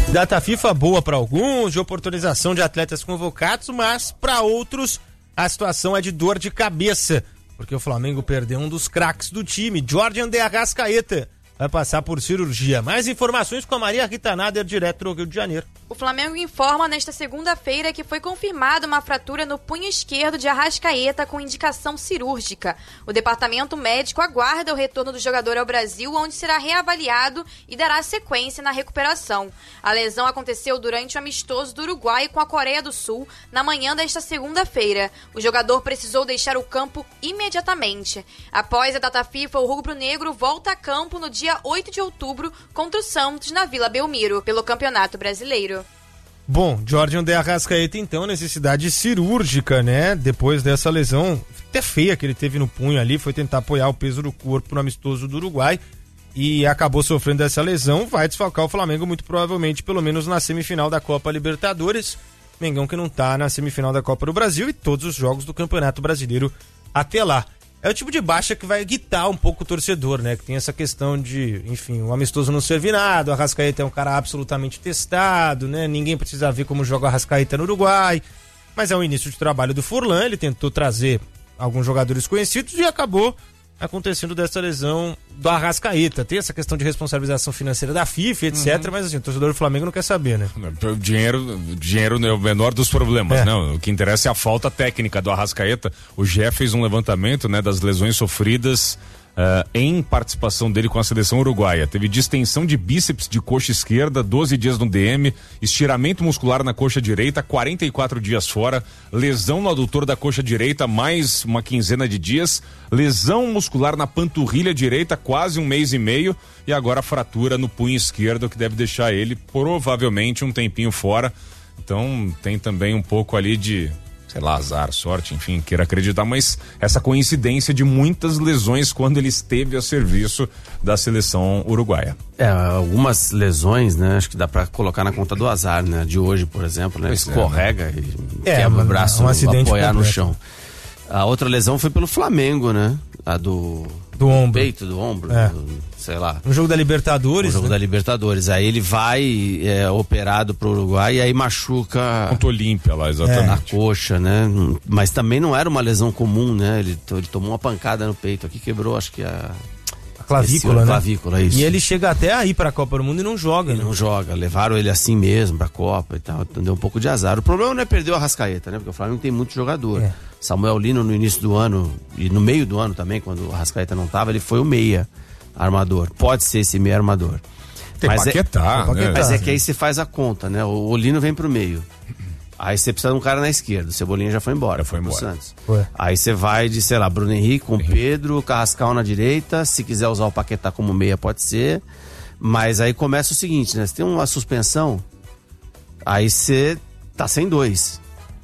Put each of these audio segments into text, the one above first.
Data FIFA boa para alguns, de oportunização de atletas convocados, mas para outros a situação é de dor de cabeça, porque o Flamengo perdeu um dos craques do time, Jorge de Arrascaeta. Vai passar por cirurgia. Mais informações com a Maria Rita Nader, direto do Rio de Janeiro. O Flamengo informa nesta segunda-feira que foi confirmada uma fratura no punho esquerdo de Arrascaeta com indicação cirúrgica. O departamento médico aguarda o retorno do jogador ao Brasil, onde será reavaliado e dará sequência na recuperação. A lesão aconteceu durante o amistoso do Uruguai com a Coreia do Sul na manhã desta segunda-feira. O jogador precisou deixar o campo imediatamente. Após a data FIFA, o rubro-negro volta a campo no dia 8 de outubro contra o Santos na Vila Belmiro, pelo Campeonato Brasileiro. Bom, Jorge de Arrascaeta, então, necessidade cirúrgica, né? Depois dessa lesão até feia que ele teve no punho ali, foi tentar apoiar o peso do corpo no amistoso do Uruguai e acabou sofrendo essa lesão, vai desfalcar o Flamengo muito provavelmente, pelo menos na semifinal da Copa Libertadores. Mengão que não tá na semifinal da Copa do Brasil e todos os jogos do Campeonato Brasileiro até lá. É o tipo de baixa que vai irritar um pouco o torcedor, né? Que tem essa questão de, enfim, o amistoso não servir nada, o Arrascaeta é um cara absolutamente testado, né? Ninguém precisa ver como joga o Arrascaeta no Uruguai. Mas é o início de trabalho do Furlan, ele tentou trazer alguns jogadores conhecidos e acabou acontecendo dessa lesão do Arrascaeta. Tem essa questão de responsabilização financeira da FIFA, etc. Mas assim, o torcedor do Flamengo não quer saber, né? O dinheiro é o menor dos problemas, né? O que interessa é a falta técnica do Arrascaeta. O Gé fez um levantamento, né, das lesões sofridas em participação dele com a seleção uruguaia. Teve distensão de bíceps de coxa esquerda, 12 dias no DM, estiramento muscular na coxa direita, 44 dias fora, lesão no adutor da coxa direita, mais uma quinzena de dias, lesão muscular na panturrilha direita, quase um mês e meio, e agora fratura no punho esquerdo, que deve deixar ele provavelmente um tempinho fora. Então tem também um pouco ali de, sei lá, azar, sorte, enfim, queira acreditar, mas essa coincidência de muitas lesões quando ele esteve a serviço da seleção uruguaia. Algumas lesões, né, acho que dá pra colocar na conta do azar, né, de hoje, por exemplo, né, escorrega e quebra o braço, um acidente apoiar completo no chão. A outra lesão foi pelo Flamengo, né, a do ombro. Peito, do ombro, sei lá. No jogo da Libertadores. No jogo da Libertadores. Aí ele vai operado pro Uruguai e aí machuca Contra o Olímpia lá, exatamente. a coxa, né? Mas também não era uma lesão comum, né? Ele tomou uma pancada no peito aqui, quebrou, acho que a clavícula, né? Clavícula, isso. E ele chega até aí pra Copa do Mundo e não joga, ele não joga, levaram ele assim mesmo pra Copa e tal, deu um pouco de azar. O problema não é perder o Arrascaeta, né? Porque o Flamengo tem muito jogador. Samuel Lino no início do ano e no meio do ano também, quando o Arrascaeta não tava, ele foi o meia armador. Pode ser esse meia armador. Tem Paquetá, né? Mas é que aí você faz a conta, né? O Lino vem pro meio. Aí você precisa de um cara na esquerda. O Cebolinha já foi embora. Foi embora. Santos. Aí você vai de, sei lá, Bruno Henrique com Pedro, Carrascal na direita. Se quiser usar o Paquetá como meia, pode ser. Mas aí começa o seguinte, né? Você tem uma suspensão, aí você tá sem dois.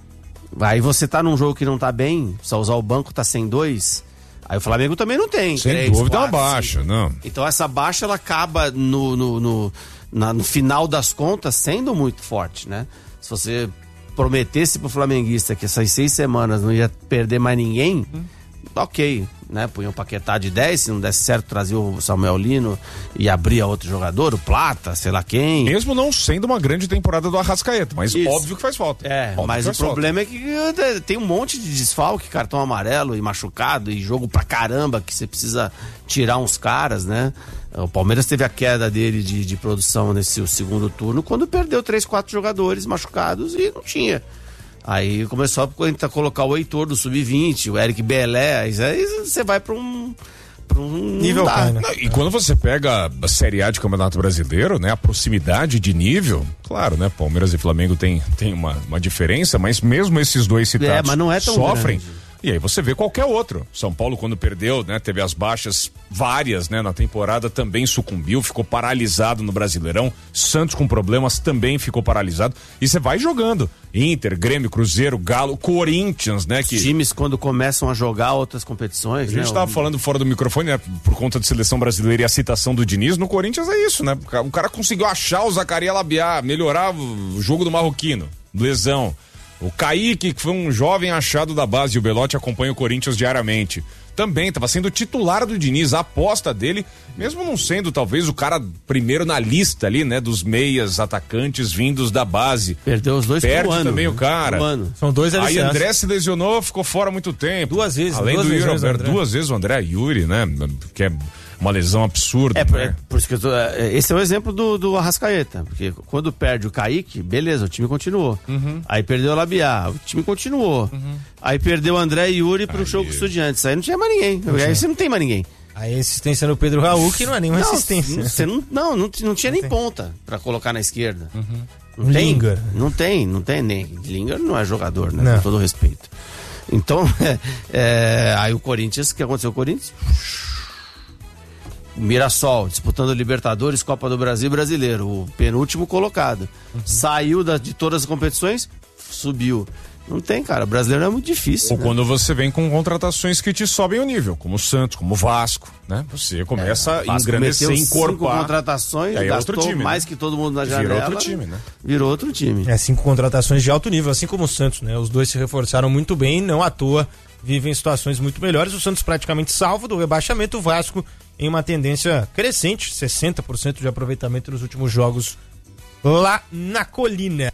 Aí você tá num jogo que não tá bem, só usar o banco, tá sem dois. Aí o Flamengo também não tem. Sem dúvida, é uma baixa, não. Então essa baixa, ela acaba no final das contas sendo muito forte, né? Se você prometesse pro flamenguista que essas 6 semanas não ia perder mais ninguém, ok, né? Punha o Paquetá de 10, se não desse certo, trazia o Samuel Lino e abria outro jogador, o Plata, sei lá quem. Mesmo não sendo uma grande temporada do Arrascaeta, mas óbvio que faz falta. Mas o problema é que tem um monte de desfalque, cartão amarelo e machucado e jogo pra caramba que você precisa tirar uns caras, né? O Palmeiras teve a queda dele de produção nesse segundo turno quando perdeu 3, 4 jogadores machucados e não tinha. Aí começou a colocar o Heitor do Sub-20, o Eric Belé, aí você vai pra um nível cai, né? E quando você pega a Série A de Campeonato Brasileiro, né, a proximidade de nível, claro, né, Palmeiras e Flamengo tem uma diferença, mas mesmo esses dois citados mas não é tão sofrem. grande. E aí você vê qualquer outro. São Paulo, quando perdeu, né, teve as baixas várias, né, na temporada, também sucumbiu, ficou paralisado no Brasileirão. Santos com problemas também ficou paralisado. E você vai jogando. Inter, Grêmio, Cruzeiro, Galo, Corinthians, né? Os times quando começam a jogar outras competições, A gente estava falando fora do microfone, né, por conta de seleção brasileira e a citação do Diniz, no Corinthians é isso, né? O cara conseguiu achar o Zacarias Labiá, melhorar o jogo do marroquino, lesão. O Kaique, que foi um jovem achado da base, e o Belotti acompanha o Corinthians diariamente. também estava sendo titular do Diniz, a aposta dele, mesmo não sendo talvez o cara primeiro na lista ali, né, dos meias atacantes vindos da base. Perdeu os dois Perde por ano, também o cara. São dois Aí alicerces. André se lesionou, ficou fora muito tempo. 2 vezes. Além do Yuri Alberto, 2 vezes o André Yuri, né, que é uma lesão absurda. Né? Por isso que esse é o exemplo do Arrascaeta, porque quando perde o Kaique, beleza, o time continuou. Aí perdeu o Labiá, o time continuou. Aí perdeu o André e Yuri pro jogo com o Estudiantes, aí não tinha mais ninguém. Aí você não tem mais ninguém. A insistência no Pedro Raul, que não é nenhuma insistência. Você não tinha nem ponta pra colocar na esquerda. Não tem, Lingard. Não tem nem. Lingard não é jogador, né? Com todo respeito. Então, aí o Corinthians, o que aconteceu com o Corinthians? Mirassol, disputando Libertadores, Copa do Brasil e Brasileiro, o penúltimo colocado. Saiu de todas as competições, subiu. Não tem, cara. O brasileiro é muito difícil. Ou né? Quando você vem com contratações que te sobem o nível, como o Santos, como o Vasco, né? Você começa a engrandecer, encorpar. 5 contratações, aí gastou outro time, mais né? que todo mundo na janela. Virou outro time, né? Virou outro time. 5 contratações de alto nível, assim como o Santos, né? Os dois se reforçaram muito bem, não à toa vivem situações muito melhores. O Santos praticamente salvo do rebaixamento, o Vasco em uma tendência crescente, 60% de aproveitamento nos últimos jogos lá na Colina.